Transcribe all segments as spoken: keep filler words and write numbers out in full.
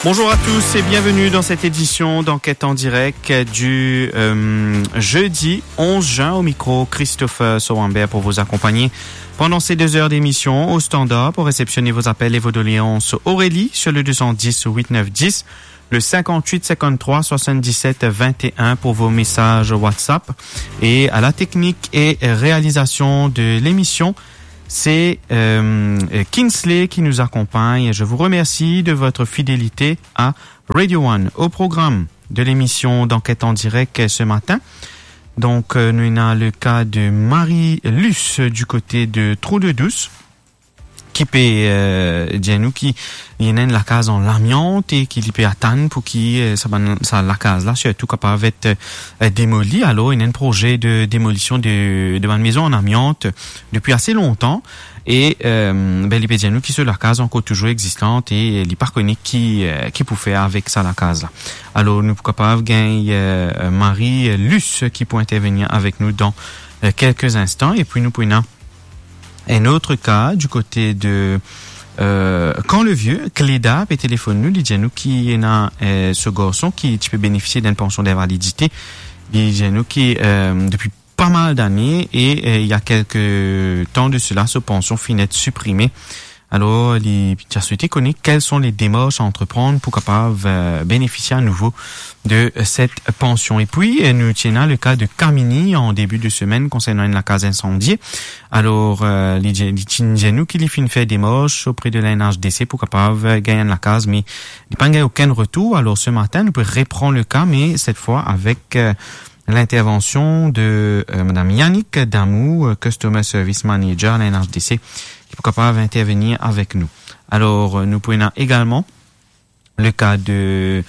Bonjour à tous et bienvenue dans cette édition d'Enquête en direct du euh, jeudi onze juin. Au micro, Christophe Sowambert pour vous accompagner pendant ces deux heures d'émission au standard pour réceptionner vos appels et vos doléances. Aurélie sur le deux cent dix huit neuf dix, le cinquante-huit cinquante-trois soixante-dix-sept vingt et un pour vos messages WhatsApp. Et à la technique et réalisation de l'émission, c'est euh, Kinsley qui nous accompagne. Je vous remercie de votre fidélité à Radio One. Au programme de l'émission d'Enquête en direct ce matin, donc euh, nous avons le cas de Marie-Luce du côté de Trou-de-Douce, qui peut euh, dire nous qui il y a la case en l'amiante et qui peut attendre pour qui euh, ça, ça la case là surtout capable d'être euh, démolie. Alors il y a un projet de démolition de de ma maison en amiante depuis assez longtemps et euh, ben il peut dire nous qui sur la case encore toujours existante et il par connaît qui euh, qui peut faire avec ça la case là. Alors nous capable gagner euh, Marie Luce qui peut intervenir avec nous dans euh, quelques instants et puis nous pouvons un autre cas du côté de euh, quand le vieux Cléda peut téléphoner nous, il dit nous qui est dans euh, ce garçon qui peut bénéficier d'une pension d'invalidité, il dit nous qui euh, depuis pas mal d'années et euh, il y a quelques temps de cela sa pension finit supprimée. Alors, il a souhaité connaître quelles sont les démarches à entreprendre pour capable euh, bénéficier à nouveau de euh, cette pension. Et puis, euh, nous tenons le cas de Camini en début de semaine concernant la case incendiée. Alors, euh, il dit nous qu'il a fait des démarches auprès de l'A N H D C pour capable gagner la case, mais il n'a pas eu aucun retour. Alors, ce matin, nous pouvons reprendre le cas, mais cette fois avec euh, l'intervention de euh, Madame Yannick Damou, euh, Customer Service Manager à l'A N H D C, qui est capable d'intervenir avec nous. Alors, nous pouvons également le cas de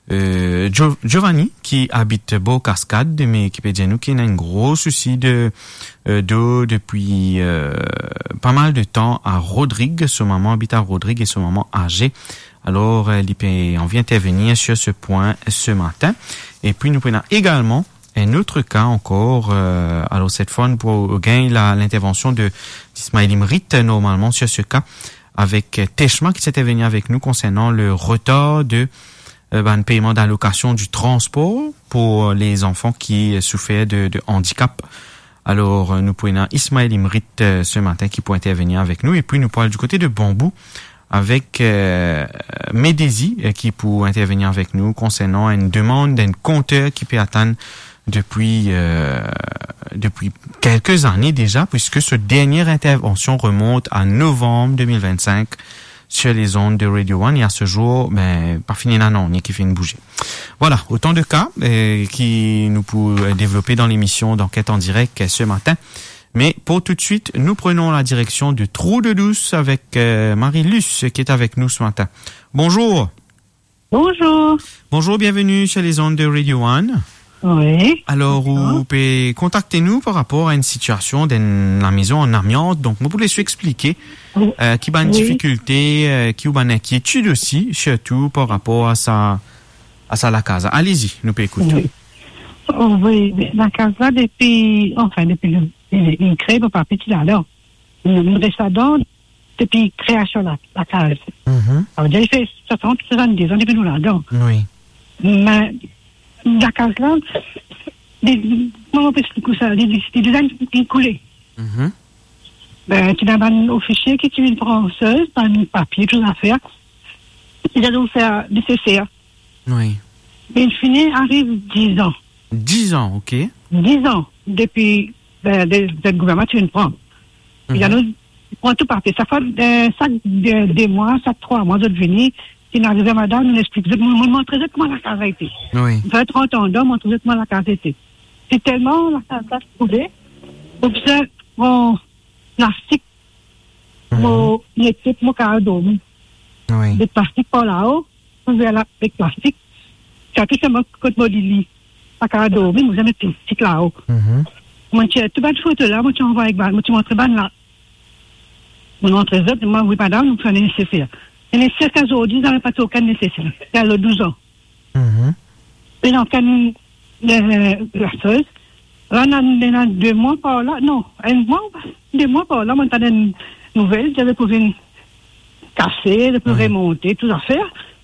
euh, Gio- Giovanni, qui habite Beau-Cascade, mais qui peut dire nous qu'il a un gros souci de euh, d'eau depuis euh, pas mal de temps à Rodrigue. Ce maman habite à Rodrigue et ce maman âgé. Alors, euh, il peut, on vient intervenir sur ce point ce matin. Et puis, nous prenons également un autre cas encore, euh, alors cette fois, nous pourrons gagner la, l'intervention de d'Ismaël Imrit, normalement, sur ce cas, avec Teshma qui s'est intervenu avec nous concernant le retard de euh, ben, paiement d'allocation du transport pour les enfants qui souffraient de, de handicap. Alors, nous pouvons Ismaël Imrit euh, ce matin qui pourrait intervenir avec nous. Et puis, nous pourrons du côté de Bambou avec euh, Médési euh, qui pourrait intervenir avec nous concernant une demande d'un compteur qui peut atteindre depuis euh, depuis quelques années déjà, puisque cette dernière intervention remonte à novembre deux mille vingt-cinq sur les ondes de Radio One. Et à ce jour, ben, pas fini là, non, il y a qui fait une bougie. Voilà, autant de cas euh, qui nous pourront développer dans l'émission d'Enquête en direct ce matin. Mais pour tout de suite, nous prenons la direction de Trou-de-Douce avec euh, Marie-Luce qui est avec nous ce matin. Bonjour. Bonjour. Bonjour, bienvenue sur les ondes de Radio One. Oui. Alors, vous pouvez contacter nous par rapport à une situation dans la maison en amiante. Donc, vous pouvez nous expliquer euh, qui a une oui. difficulté, euh, qui a une inquiétude aussi, surtout par rapport à sa, à sa la casa. Allez-y, nous pouvons écouter. Oui. Oh, oui, la casa depuis, enfin, depuis le, une crée, pas petit alors. Nous restons depuis création de la, la case. Mm-hmm. Alors, j'ai fait soixante, soixante-dix ans depuis nous là-dedans. Oui. Mais, la case là, comment on peut expliquer ça? Les designs qui coulaient. Mm-hmm. Ben, tu as un officier qui est une française, pas un papier, tout à faire. Il a donc faire nécessaire. Oui. Et il finit, arrive dix ans. Dix ans, ok. Dix ans, depuis, ben, le gouvernement, tu le prends. Mm-hmm. Il a nous, il prend tout parti. Ça fait, euh, ça, des de mois, ça, trois mois, d'autres venir. Il arrive à madame, nous explique, je me montre comment la case a été. Oui. Ça fait trente ans d'homme, montre comment la case a été. C'est tellement la case a trouvé. Donc, ça, mon plastique, mon équipe, mon cadeau. Oui. Des plastiques par là-haut, on verra là, avec plastique. Ça, tout ça, mon côté modili. La cadeau, mais vous avez des plastiques là-haut. Moi, tu as tout bas de photo là, moi, tu envoies avec moi, tu montres ban là. Mon montre les autres, moi, oui, madame, nous faisons nécessaire. Et les cirques aujourd'hui, n'avaient pas aucun nécessaire. Il y a le douze ans. Mm-hmm. Et donc, quand nous, la chose, on a deux mois par là, non, un mois, deux mois par là, on a une nouvelle, j'avais pour une casser, de pour remonter, tout à faire.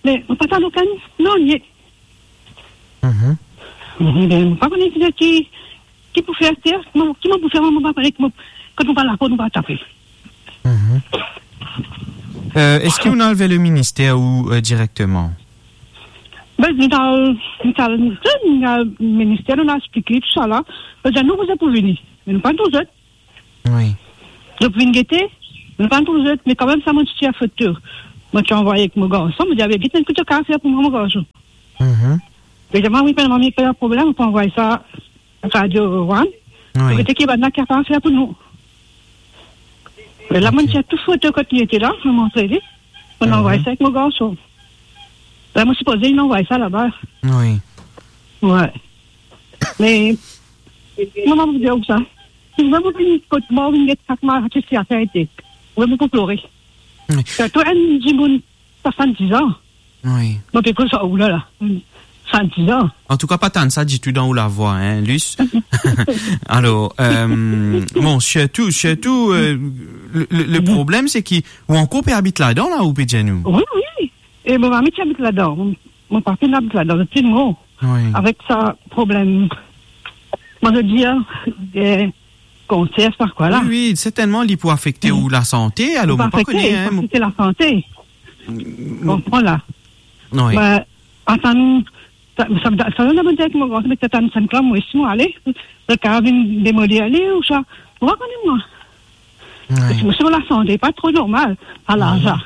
Mais on pas aucun non, il Mhm. est pas connaître qui qui peut faire ça, qui m'a pour faire mon papa avec moi quand on va la peau on va taper. Mhm. Euh, est-ce qu'on a enlevé le ministère ou euh, directement? Ben, nous avons le ministère, on a expliqué tout ça là. Nous vous êtes pour venir. Mais nous pas tous autres. Oui. Donc, vous venez nous pas tous autres. Mais quand même, ça m'a dit à photo. Moi, tu as envoyé avec mon garçon. Je me dis, il y a un petit café pour mon garçon. Mhm. Mais j'ai oui, pas de problème. On peut envoyer ça à Radio One. Oui. C'était qui va n'a qu'à faire pour nous. Mais là, moi, j'ai tout photo quand il était là. Je me montrer. On a envoyé ça avec mon garçon. Là, moi, supposé, il envoie ça là-bas. Oui. Ouais. Mais, maman vous dit où ça? Si vous voulez venir côté mort, vous n'êtes pas mal, qu'est-ce qu'il y a fait? Vous voulez pas pleurer. Oui. C'est toi, un jimoun, soixante-dix ans. Oui. Moi, puis quoi, ça, ou là, là? soixante-dix ans. En tout cas, pas tant de ça du tout dans où la voix, hein, Luce. Alors, euh, bon, surtout, surtout, euh, le, le, le problème, c'est qu'il, ou encore peut habite là-dedans, là, ou peut dire nous? Oui, oui. Et mon mari habite là-dedans. Mon, mon papa habite là-dedans, le petit mot. Oui. Avec ça, problème. Moi, je dis, des concerts, par quoi, là. Oui, oui, certainement, il peut affecter ou la santé, alors, vous pas connaissez, hein. C'est la santé. Bon, voilà. Oui. Ben, attends, ça ça donne un peu avec mon grand, mais t'attends cinq ans, moi, ici, moi, allez, le carabine démodé, allez, ou ça, vous reconnaissez-moi. Oui. Mais sur la santé, pas trop normal, à l'âge.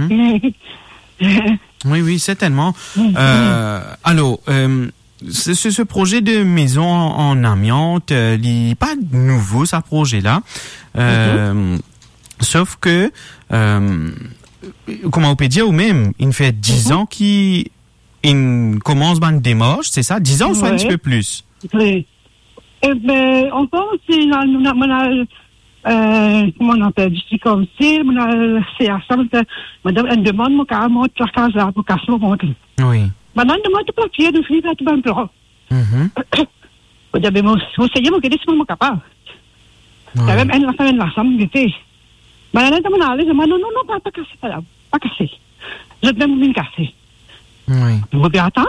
Oui, oui, certainement. Euh, alors, euh, ce, ce projet de maison en, en amiante, euh, il n'est pas nouveau, ce projet-là. Euh, mm-hmm. Sauf que, euh, comment on peut dire, ou même, il fait dix mm-hmm. ans qu'il il commence à démarche, c'est ça? dix ans ou soit ouais. un petit peu plus? Oui. Eh bien, encore, c'est là, on a, euh, comment on appelle, je suis comme si, on a, c'est à ça, madame, elle demande, mon cas, moi, tu as casé là, pour casser le ventre. Oui. Madame, demande tout papier, de fille, tout un plan. Mhm. Vous avez, vous essayez, mon cas, c'est mon capable. Quand même, elle, la femme, la femme, elle était. Madame, elle m'a dit, non, non, non, pas, pas casser, pas là, pas casser. Je vais me casser. Oui. Vous pouvez attendre.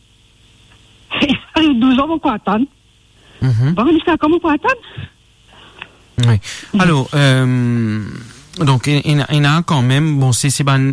douze ans, on peut attendre. Mm-hmm. Bon, jusqu'à comment on peut attendre? Oui. Alors, euh, donc, il y en a quand même, bon, c'est, c'est ben,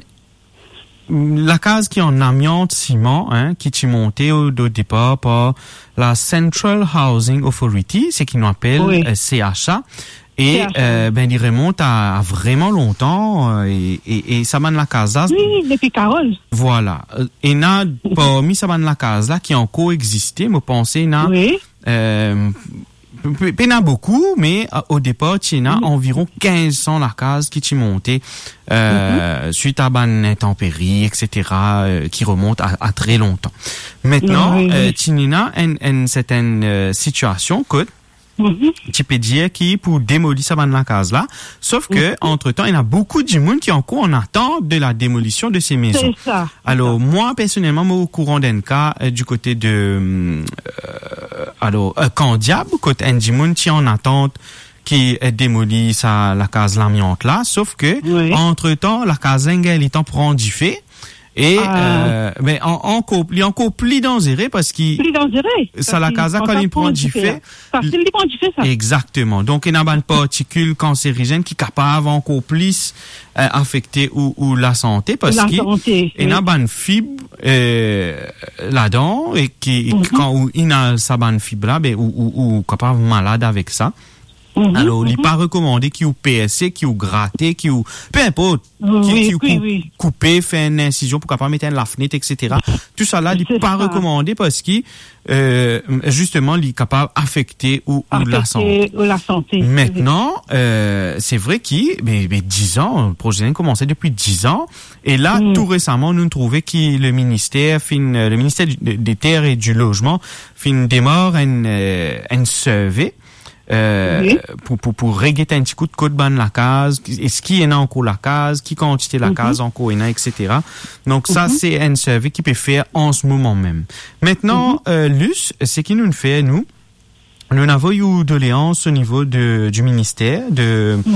la case qui est en amiante ciment, hein, qui est montée au, au départ par la Central Housing Authority, c'est qu'ils nous appellent oui. euh, C H A. Et euh, ben il remonte à, à vraiment longtemps euh, et, et, et ça mène la case là. Oui, depuis Carole. Voilà. Et n'a parmi ça mène la case là qui a encore existé, me pensez n'a oui. euh, il y en a beaucoup, mais au départ, il y en a mm-hmm. environ quinze cents la case qui t'y monté euh, mm-hmm. suite à ban intempéries, et cetera, euh, qui remonte à, à très longtemps. Maintenant, mm-hmm. euh, il y en a une, une certaine euh, situation que Mm-hmm. tu peux dire qui pour démolir ça dans la case là, sauf que mm-hmm. entre temps il y a beaucoup de monde qui est encore en attente de la démolition de ces maisons. C'est ça. Alors ça. Moi personnellement, moi au courant d'un cas euh, du côté de euh, alors euh, Candiabe, côté Ndimoun qui est en attente qui est démolie ça la case l'amiante là, sauf que oui. entre temps la case elle est en prend du fait. Et ah. euh, mais en encore il est encore plus dangereux parce qu'il plus dangereux ça la case quand il prend du fait parce qu'il prend du fait ça exactement donc il y a une particule cancérigène qui capable encore plus euh, affecter ou, ou la santé parce qu'il y a une fibre euh, là-dedans et qui mm-hmm. quand il y a sa bonne fibre là ben ou ou, ou capable malade avec ça. Mm-hmm, alors, il n'est mm-hmm. pas recommandé qu'il ou P S C, qu'il ou gratter, qu'il ou peu importe, oui, qu'il ou oui, oui. couper, faire une incision pour capable mettre la fenêtre, et cetera. Tout ça là, il n'est pas ça. recommandé parce qu'il euh, justement, il est capable d'affecter ou, ou la santé. Ou la santé. Maintenant, euh, c'est vrai qu'il, mais, mais dix ans, le projet a commencé depuis dix ans, et là, mm. tout récemment, nous nous trouvons que le ministère, fin, le ministère des Terres et du Logement, fin démarre un, un survey. Euh, oui. pour, pour, pour régler un petit coup de code ban la case, est-ce qu'il y en a encore la case, qui quantité la mm-hmm. case encore il y en a, et cetera. Donc ça, mm-hmm. c'est un survey qui peut faire en ce moment même. Maintenant, mm-hmm. euh, Luce, c'est qui nous fait, nous, nous avons eu de doléances au niveau de, du ministère de, mm-hmm.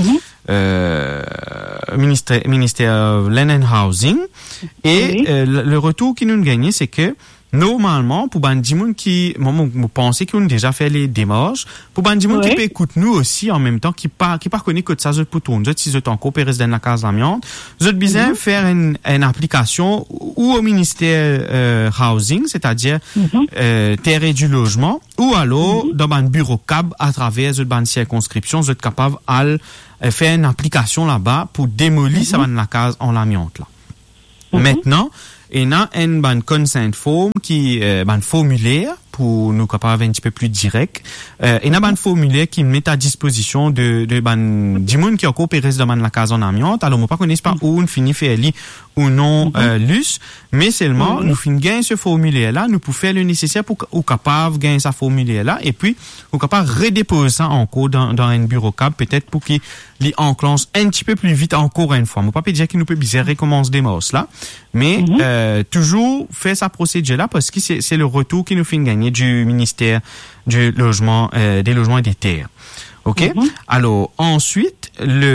euh, ministère, ministère Land and Housing. Et Oui. euh, le, le retour qui nous gagne, c'est que normalement, pour Bandimoun qui, moi, vous pensez qu'on a déjà fait les démarches, pour Bandimoun Oui. qui peut écouter nous aussi en même temps, qui pas, qui pas connaît que ça, je pour tourner, je si je t'en coopère dans la case d'amiante, je besoin Mhm. faire une, une application ou au ministère, euh, Housing, c'est-à-dire, Mhm. euh, terre et du logement, ou alors, dans un bureau C A B, à travers une circonscription, vous êtes capable de faire une application là-bas pour démolir ça dans la case en l'amiante, là. Mhm. Maintenant, il y a une ban consent form qui euh, ban formulaire pour nous capables un petit peu plus direct. Euh, il y a un formulaire qui met à disposition de de ban du monde qui a coopéré dans la case en amiante. Alors, moi pas connais pas où on finit faire li ou non euh, lus, mais seulement nous fin gagner ce formulaire là, nous pouvons faire le nécessaire pour ou capable gagner sa formulaire là et puis ou capable redéposer ça encore dans dans un bureau C A B peut-être pour qu'il li enclenche un petit peu plus vite encore une fois. Moi pas dire qu'il nous peut bizarre recommence des mos là, mais Mhm. euh, toujours faire sa procédure là parce que c'est c'est le retour qui nous fait gagner du ministère du logement euh, des logements et des terres. OK? Mhm. Alors ensuite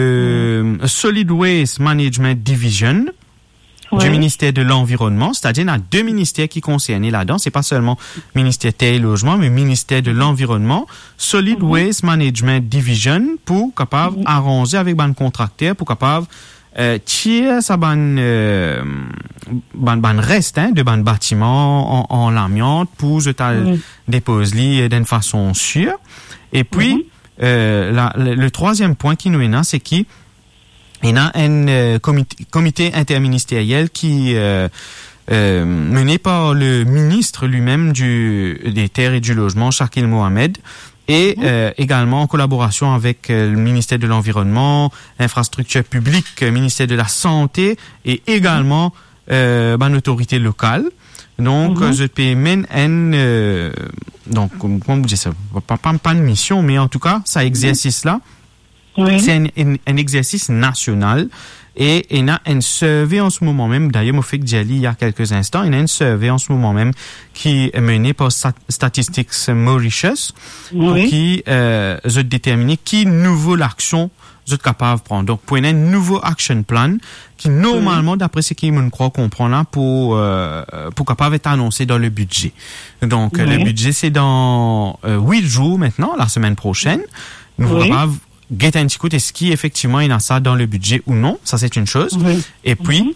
le mm. Solid Waste Management Division du Ouais. ministère de l'Environnement, c'est-à-dire il y a deux ministères qui concernent là-dedans, c'est pas seulement ministère terre et logement, mais ministère de l'Environnement, Solid Mhm. Waste Management Division pour capable Mhm. arranger avec ban contracteur pour capable euh, tirer ça ban euh, ban ban reste hein, de ban bâtiment en, en l'amiante pour je t'al Mhm. dépose li d'une façon sûre. Et puis Mhm. euh, la, le, le troisième point qui nous est là, c'est qui il y a un euh, comité, comité interministériel qui euh, euh, mené par le ministre lui-même du des terres et du logement, Shakil Mohamed, et Mhm. euh, également en collaboration avec euh, le ministère de l'Environnement, Infrastructure publique, euh, ministère de la Santé et également euh, ben, autorité locale. Donc, Mhm. je peux mener un, euh, donc, comment vous dites ça, pas, pas, pas une mission, mais en tout cas, ça exercice-là, Oui. c'est un, un, un exercice national et il y a un survey en ce moment même, d'ailleurs, moi fait que j'ai lu il y a quelques instants, il y a un survey en ce moment même qui est mené par Stat- Statistics Mauritius pour Oui. qui euh, je déterminer qui nouveau l'action vous êtes capable de prendre. Donc, pour un nouveau action plan qui, normalement, d'après ce qu'il me croit comprendre là, pour, euh, pour capable être annoncé dans le budget. Donc, Oui. le budget, c'est dans euh, huit jours maintenant, la semaine prochaine. Nous Oui. sommes capables get un petit coup, est-ce qu'effectivement il y a ça dans le budget ou non, ça c'est une chose. Oui. Et puis, Mhm.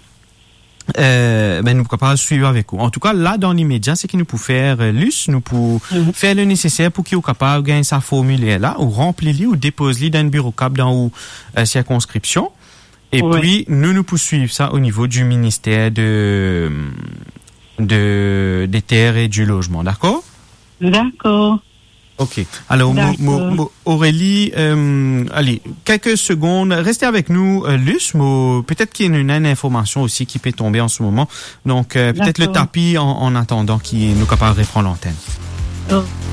euh, ben nous pouvons pas suivre avec vous. En tout cas, là dans l'immédiat, c'est qu'il nous peut faire euh, l'us, nous pouvons Mhm. faire le nécessaire pour qu'il soit capable de gagner sa formulaire là, ou remplir-li, ou déposer-li dans un bureau cap dans une euh, circonscription. Et Oui. puis, nous nous poursuivons ça au niveau du ministère de, de, des terres et du logement, d'accord? D'accord. Ok. Alors, mo, mo, D'accord. mo- Aurélie, euh, allez, quelques secondes. Restez avec nous, euh, Luce. Mo- peut-être qu'il y a une, une information aussi qui peut tomber en ce moment. Donc, euh, peut-être le D'accord. tapis en, en attendant qui nous capable de reprendre l'antenne. Oh.